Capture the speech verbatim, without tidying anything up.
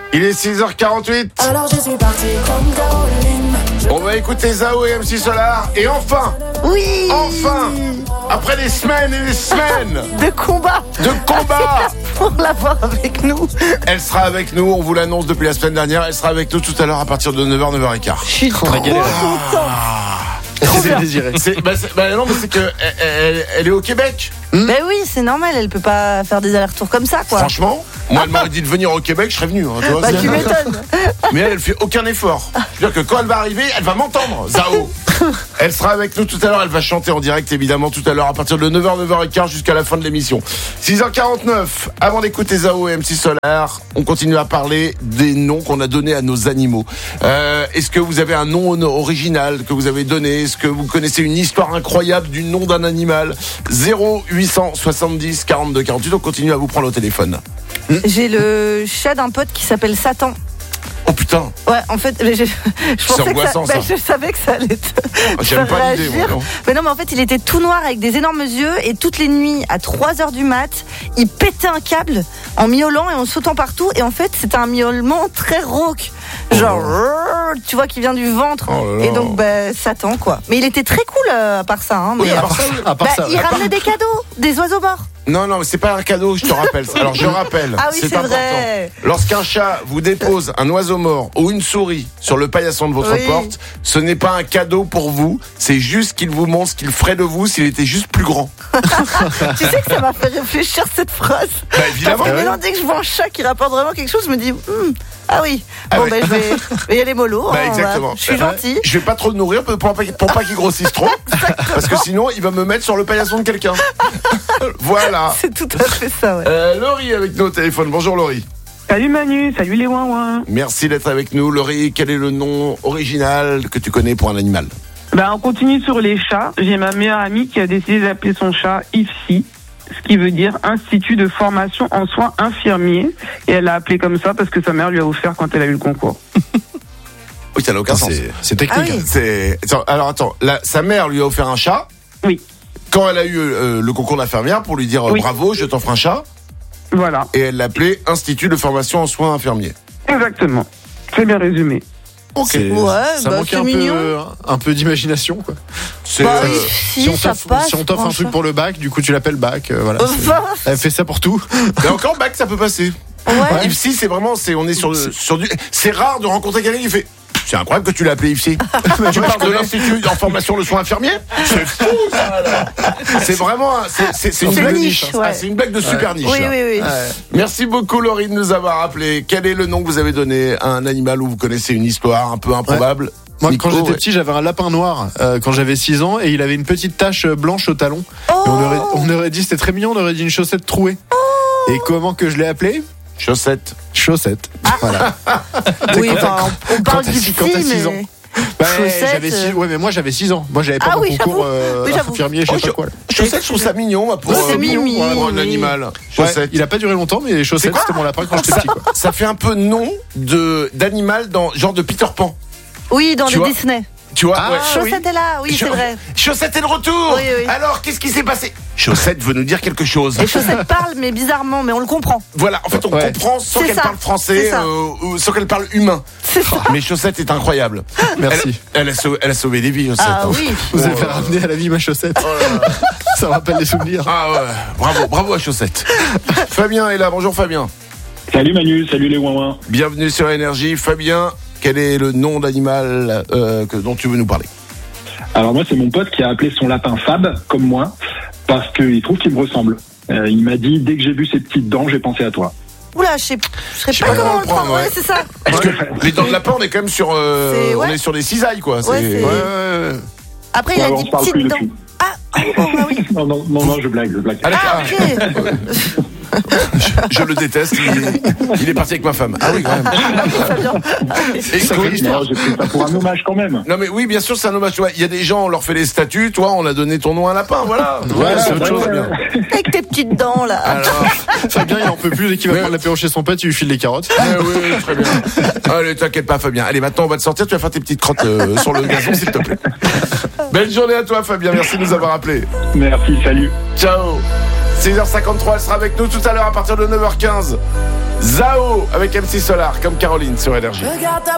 Il est six heures quarante-huit. Alors je suis parti comme Caroline. On va écouter Zao et M C Solar. Et enfin, Oui. enfin, après des semaines et des semaines De combat. de combat, Pour l'avoir avec nous. elle sera avec nous. On vous l'annonce depuis la semaine dernière. Elle sera avec nous tout à l'heure à partir de neuf heures, neuf heures quinze. Je suis trop galère. contente. C'est désiré. C'est, bah, c'est, bah non, mais c'est que elle, elle, elle est au Québec. Ben oui, c'est normal, elle peut pas faire des allers-retours comme ça, quoi. Franchement, moi, elle m'aurait dit de venir au Québec, je serais venu. Hein, tu vois, Bah c'est- tu m'étonnes. Mais elle, elle fait aucun effort. C'est-à-dire que quand elle va arriver, elle va m'entendre, Zao. Elle sera avec nous tout à l'heure, elle va chanter en direct évidemment tout à l'heure à partir de neuf heures, neuf heures quinze jusqu'à la fin de l'émission. six heures quarante-neuf, avant d'écouter Zao et M C Solar, on continue à parler des noms qu'on a donnés à nos animaux. Euh, est-ce que vous avez un nom original que vous avez donné? Est-ce que vous connaissez une histoire incroyable du nom d'un animal? Zéro huit cent soixante-dix quarante-deux quarante-huit, on continue à vous prendre au téléphone. J'ai le chat d'un pote qui s'appelle Satan. Oh putain, Ouais, en fait, je, je, je pensais que angoissant, ça, ça. bah, je savais que ça allait te j'aime faire pas l'idée, moi, réagir. non. Mais non, mais en fait, il était tout noir avec des énormes yeux et toutes les nuits, à trois heures du mat, il pétait un câble en miaulant et en sautant partout. Et en fait, c'était un miaulement très rauque. Genre, Oh. tu vois, qui vient du ventre. Oh là là. Et donc, bah, Satan, quoi. Mais il était très cool à part ça. Hein, mais, Oui, à part ça, À part bah, ça. il à part- ramenait des cadeaux, des oiseaux morts. Non, non, mais c'est pas un cadeau, je te rappelle. Alors, je rappelle. Ah oui, c'est important. vrai. Lorsqu'un chat vous dépose un oiseau mort ou une souris sur le paillasson de votre Oui. porte, ce n'est pas un cadeau pour vous, c'est juste qu'il vous montre ce qu'il ferait de vous s'il était juste plus grand. Tu sais que ça m'a fait réfléchir cette phrase. Bah, évidemment. Parce que ouais. maintenant, dès que je vois un chat qui rapporte vraiment quelque chose, je me dis, hmm, ah oui, Ah bon oui. ben je vais, je vais y aller mollo. Bah, hein, exactement. voilà. Je suis Ouais. gentil. Je vais pas trop le nourrir pour pas, pour pas qu'il grossisse trop. Parce que sinon, il va me mettre sur le paillasson de quelqu'un. Voilà. C'est tout à fait ça, ouais. Euh, Laurie avec nous au téléphone. Bonjour Laurie. Salut Manu, salut les ouin-ouin. Merci d'être avec nous. Laurie, quel est le nom original que tu connais pour un animal? Bah, on continue sur les chats. J'ai ma meilleure amie qui a décidé d'appeler son chat I F S I, ce qui veut dire Institut de formation en soins infirmiers. Et elle l'a appelé comme ça parce que sa mère lui a offert quand elle a eu le concours. Oui, ça n'a aucun sens. C'est, c'est technique. Ah oui. hein. C'est... Attends, alors attends, la- sa mère lui a offert un chat. Oui, Quand elle a eu euh, le concours d'infirmière pour lui dire euh, Oui. bravo, je t'offre un chat, voilà, et elle l'appelait Institut de formation en soins infirmiers. exactement. C'est bien résumé. C'est- Ouais, ça bah, manque c'est un peu, mignon. un peu d'imagination. Quoi. C'est Bah euh, oui, si, si on ça t'offre, passe. si on t'offre un truc franchement. pour le bac, du coup tu l'appelles bac. euh, voilà. c'est- Enfin, Elle fait ça pour tout. mais encore bac, ça peut passer. ouais. I F S I, c'est vraiment, c'est on est sur, le- sur du. C'est rare de rencontrer quelqu'un qui fait. C'est incroyable que tu l'as appelé I F S I. Tu parles de l'institut en formation de soins infirmiers. C'est fou ça. Là. C'est vraiment, un- c'est, c'est, c'est une C'est blague niche, Ah, ouais. c'est une blague de super niche. Oui, là. oui, oui. Merci beaucoup Laurie de nous avoir appelé. Quel est le nom que vous avez donné à un animal où vous connaissez une histoire un peu improbable? Moi, Nico, quand j'étais ouais. petit, j'avais un lapin noir euh, quand j'avais six ans et il avait une petite tache euh, blanche au talon. Oh. Et on, aurait, on aurait dit, c'était très mignon, on aurait dit une chaussette trouée. Et comment que je l'ai appelé? Chaussette. Chaussette. Voilà. Oui, enfin, on, on parle t'as du six- quand t'as petit, six ans. mais... Bah, Chaussette, j'avais six, euh. ouais, mais moi j'avais six ans. Moi j'avais pas Ah mon oui, concours j'avoue. euh, Oui, j'avoue. infirmier, je sais Oh, pas quoi. Là. Chaussette, je trouve ça mignon moi, pour, Oui, c'est euh, mignon, pour, pour un oui. animal. Ouais, Chaussette. il a pas duré longtemps, mais les chaussettes, quoi c'était mon lapin quand j'étais petit. Quoi. Ça fait un peu nom de d'animal dans genre de Peter Pan. Oui, dans Tu les vois Disney. Tu vois Ah, ouais. Chaussette est là, oui, c'est Cha- vrai. Chaussette est de retour. Oui, oui. Alors, qu'est-ce qui s'est passé? Chaussette veut nous dire quelque chose. Et Chaussette parle, mais bizarrement, mais on le comprend. Voilà, en fait, on Ouais. comprend sans C'est qu'elle ça. parle français, C'est ça. euh, ou sans qu'elle parle humain. C'est ça. Mais Chaussette est incroyable. Merci. Elle, elle a sauvé, elle a sauvé des vies, Chaussette. Ah hein. oui. Vous avez Oh. fait ramener à la vie ma chaussette. Ça me rappelle des souvenirs. Ah ouais, bravo, bravo à Chaussette. Fabien est là, bonjour Fabien. Salut Manu, salut les ouin-ouin. Bienvenue sur Énergie. Fabien, quel est le nom d'animal euh, que, dont tu veux nous parler? Alors moi c'est mon pote qui a appelé son lapin Fab, comme moi, parce qu'il trouve qu'il me ressemble. Euh, il m'a dit, dès que j'ai vu ses petites dents, j'ai pensé à toi. Oula, je sais, je sais Je sais pas pas comment comment on le prend. prendre, ouais. Ouais, c'est ça. Parce que les dents de lapin, on est quand même sur, euh, C'est- on ouais. est sur des cisailles, quoi. Ouais, c'est- ouais, ouais, ouais. Après, il Ouais, a on dit se parle plus petites dents. depuis. Ah, oh, oh, ah oui. Non, non, non, non, je blague, je blague. Ah, d'accord. Ah, ok. je, je le déteste. Il, il est parti avec ma femme. Ah oui, quand même. Fabien. Et Chloé- Non, j'ai pris ça pour un hommage quand même. Non mais oui, bien sûr, c'est un hommage. Tu vois, il y a des gens, on leur fait les statues. Toi, on a donné ton nom à un lapin. Voilà. Ouais, c'est autre ouais, chose. ouais. Bien. Avec tes petites dents, là. Alors, Fabien, il en peut plus dès qu'il va Mais- prendre l'apéro chez son pote, il lui file des carottes. ouais, oui, oui, très bien. Allez, t'inquiète pas, Fabien. Allez, maintenant, on va te sortir. Tu vas faire tes petites crottes euh, sur le gazon, s'il te plaît. Belle journée à toi, Fabien. Merci de nous avoir appelés. Merci, salut. Ciao. six heures cinquante-trois, elle sera avec nous tout à l'heure à partir de neuf heures quinze. Zao avec M C Solar comme Caroline sur Énergie. Regarde ta